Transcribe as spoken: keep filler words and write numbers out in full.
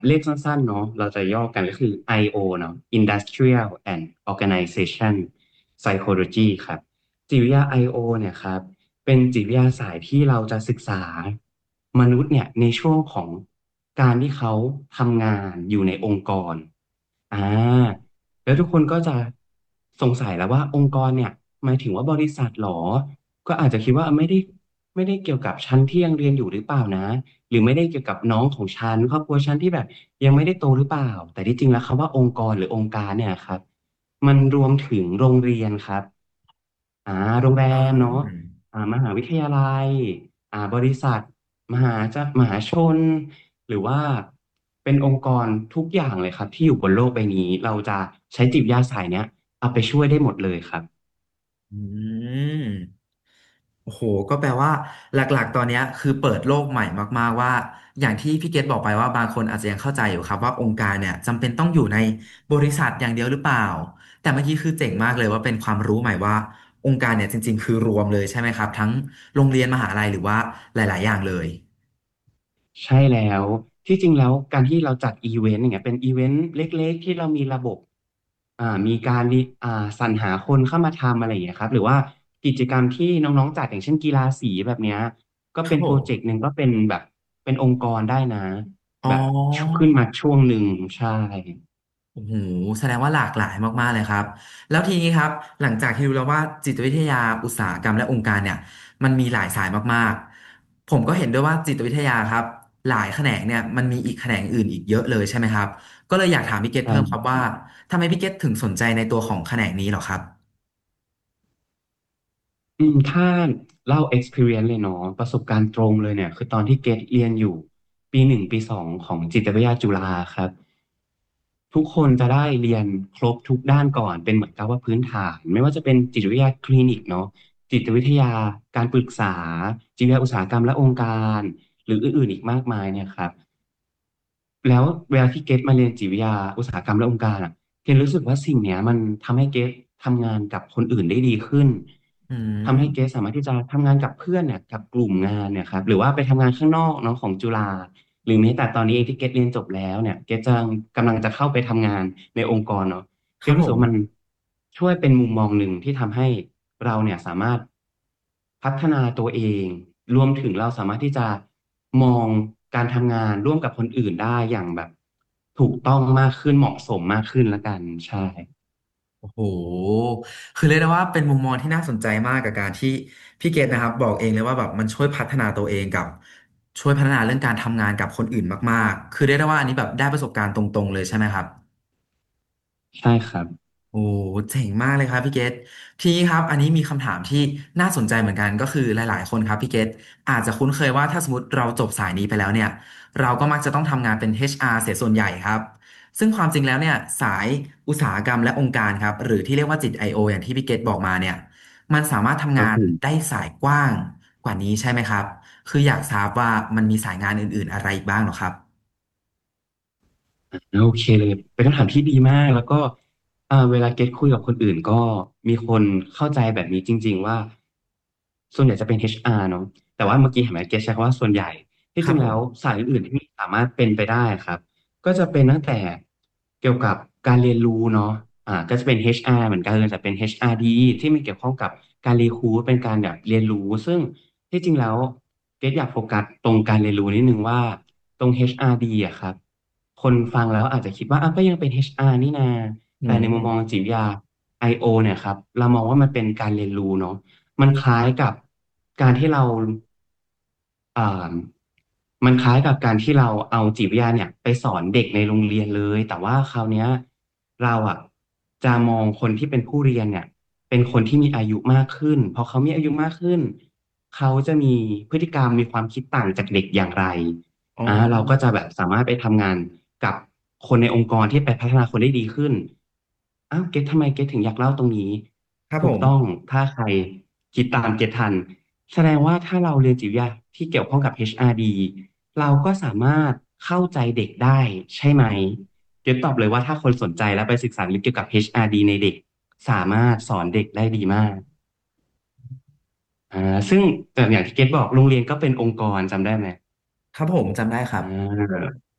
เรียกสั้นๆเนาะเราจะย่อกันก็คือ ไอ โอ เนาะ Industrial and Organization Psychology ครับจิตวิทยา ไอ โอ เนี่ยครับเป็นจิตวิทยาสายที่เราจะศึกษามนุษย์เนี่ยในช่วงของการที่เขาทำงานอยู่ในองค์กรอ่าแล้วทุกคนก็จะสงสัยแล้วว่าองค์กรเนี่ยหมายถึงว่าบริษัทหรอก็อาจจะคิดว่าไม่ได้ไม่ได้เกี่ยวกับชั้นที่ยังเรียนอยู่หรือเปล่านะ หรือไม่ได้เกี่ยวกับน้องของฉันครอบครัวฉันที่แบบยังไม่ได้โตหรือเปล่าแต่ที่จริงแล้วคำว่าองค์กรหรือองค์การเนี่ยครับมันรวมถึงโรงเรียนครับอ่าโรงแรอ่มเนาะาอ่ามหาวิทยาลัยอ่าบริษัทมหาจะมหาชนหรือว่าเป็นองค์กรทุกอย่างเลยครับที่อยู่บนโลกใบนี้เราจะใช้จิตวิทยาสายเนี้ยเอาไปช่วยได้หมดเลยครับอืม โอ้โหก็แปลว่าหลักๆตอนเนี้ยคือเปิดโลกใหม่มากๆว่าอย่างที่พี่เกตบอกไปว่าบางคนอาจจะยังเข้าใจอยู่ครับว่าองค์การเนี่ยจำเป็นต้องอยู่ในบริษัทอย่างเดียวหรือเปล่าแต่เมื่อกี้คือเจ๋งมากเลยว่าเป็นความรู้ใหม่ว่าองค์การเนี่ยจริงๆคือรวมเลยใช่ไหมครับทั้งโรงเรียนมหาลัยหรือว่าหลายๆอย่างเลยใช่แล้วที่จริงแล้วการที่เราจัดอีเวนต์อย่างเงี้ยเป็นอีเวนต์เล็กๆที่เรามีระบบอ่ามีการริอ่าสรรหาคนเข้ามาทำอะไรอย่างเงี้ยครับหรือว่ากิจกรรมที่น้องๆจัดอย่างเช่นกีฬาสีแบบเนี้ยก็ครับเป็นโปรเจกผมต์หนึ่งก็เป็นแบบเป็นองค์กรได้นะอ๋แบบอขึ้นมาช่วงหนึ่งใช่โอ้โหแสดงว่าหลากหลายมากๆเลยครับแล้วทีนี้ครับหลังจากที่รู้แล้วว่าจิตวิทยาอุตสาหกรรมและองค์การเนี่ยมันมีหลายสายมากๆผมก็เห็นด้วยว่าจิตวิทยาครับหลายแขนงเนี่ยมันมีอีกแขนงอื่นอีกเยอะเลยใช่ไหมครับก็เลยอยากถามพี่เกตใช่เพิ่มครับว่าทำไมพี่เกตถึงสนใจในตัวของแขนงนี้เหรอครับอืมถ้าเล่า experience เลยเนาะประสบการณ์ตรงเลยเนี่ยคือตอนที่เกรดเรียนอยู่ปีหนึ่งปีสองของจิตวิทยาจุฬาครับทุกคนจะได้เรียนครบทุกด้านก่อนเป็นเหมือนกับว่าพื้นฐานไม่ว่าจะเป็นจิตวิทยาคลินิกเนาะจิตวิทยาการปรึกษาจิตวิทยาอุตสาหกรรมและองค์การหรืออื่นๆอีกมากมายเนี่ยครับแล้วเวลาที่เกรดมาเรียนจิตวิทยาอุตสาหกรรมและองค์การอ่ะเกรดรู้สึกว่าสิ่งเนี้ยมันทำให้เกรดทำงานกับคนอื่นได้ดีขึ้นอืทำให้เกสมสามารถที่จะทำงานกับเพื่อนเนี่ยกับกลุ่มงานเนี่ยครับหรือว่าไปทำงานข้างนอกเนาะของจุฬาหรือแม้แต่ตอนนี้เองที่เกสเรียนจบแล้วเนี่ยเกสจะกำลังจะเข้าไปทำงานในองค์กรเนาะเกครับผมสรู้สึกว่ามันช่วยเป็นมุมมองหนึ่งที่ทำให้เราเนี่ยสามารถพัฒนาตัวเองรวมถึงเราสามารถที่จะมองการทำงานร่วมกับคนอื่นได้อย่างแบบถูกต้องมากขึ้นเหมาะสมมากขึ้นละกันใช่โอ้โหคือเรียกได้ว่าเป็นมุมมองที่น่าสนใจมากกับการที่พี่เกตนะครับบอกเองเลยว่าแบบมันช่วยพัฒนาตัวเองกับช่วยพัฒนาเรื่องการทำงานกับคนอื่นมากๆคือเรียกได้ว่าอันนี้แบบได้ประสบการณ์ตรงๆเลยใช่ไหมครับใช่ครับโอ้เจ๋งมากเลยครับพี่เกตทีนี้ครับอันนี้มีคำถามที่น่าสนใจเหมือนกันก็คือหลายๆคนครับพี่เกตอาจจะคุ้นเคยว่าถ้าสมมติเราจบสายนี้ไปแล้วเนี่ยเราก็มักจะต้องทำงานเป็น เอช อาร์ เสียส่วนใหญ่ครับซึ่งความจริงแล้วเนี่ยสายอุตสาหกรรมและองค์การครับหรือที่เรียกว่าจิต ไอ โอ อโออย่างที่พี่เกตบอกมาเนี่ยมันสามารถคทำงานรับผมได้สายกว้างกว่านี้ใช่ไหมครับคืออยากทราบว่ามันมีสายงานอื่นๆอะไรอีกบ้างเหรอครับโอเคเลยเป็นคำถามที่ดีมากแล้วก็อ่าเวลาเกตคุยกับคนอื่นก็มีคนเข้าใจแบบนี้จริงๆว่าส่วนใหญ่จะเป็น เอช อาร์ เนอะแต่ว่าเมื่อกี้เห็นไหมเกตใช้คำว่าส่วนใหญ่ที่ครับผมจริงแล้วสายอื่นๆที่สามารถเป็นไปได้ครับก็จะเป็นตั้งแต่เกี่ยวกับการเรียนรู้เนาะอ่าก็จะเป็น เอช อาร์ เหมือนกันแต่เป็น เอช อาร์ ดี ที่มันเกี่ยวข้องกับการรีครูทเป็นการแบบเรียนรู้ซึ่งที่จริงแล้วเกตอยากโฟกัสตรงการเรียนรู้นิดนึงว่าตรง เอช อาร์ ดี อะครับ คนฟังแล้วอาจจะคิดว่าอ่ะก็ยังเป็น เอช อาร์ นี่นาอืแต่ในมุมมองมจิตวิทยา ไอ โอ เนี่ยครับเรามองว่ามันเป็นการเรียนรู้เนาะมันคล้ายกับการที่เราอ่ามันคล้ายกับการที่เราเอาจิตวิทยาเนี่ยไปสอนเด็กในโรงเรียนเลยแต่ว่าคราวเนี้ยเราอ่ะจะมองคนที่เป็นผู้เรียนเนี่ยเป็นคนที่มีอายุมากขึ้นพอเขามีอายุมากขึ้นเขาจะมีพฤติกรรมมีความคิดต่างจากเด็กอย่างไรอ๋ออ่าเราก็จะแบบสามารถไปทำงานกับคนในองค์กรที่ไปพัฒนาคนได้ดีขึ้นอ้าวเกตทำไมเกตถึงอยากเล่าตรงนี้ครับผมถูกต้องถ้าใครคิดตามเกตทันแสดงว่าถ้าเราเรียนจิตวิทยาที่เกี่ยวข้องกับ เอช อาร์ ดี เราก็สามารถเข้าใจเด็กได้ใช่ไหมเกตตอบเลยว่าถ้าคนสนใจแล้วไปศึกษาเกี่ยวกับ เอช อาร์ ดี ในเด็กสามารถสอนเด็กได้ดีมากอ่าซึ่งแต่อย่างที่เกตบอกโรงเรียนก็เป็นองค์กรจำได้ไหมครับผมจำได้ครัอ่บา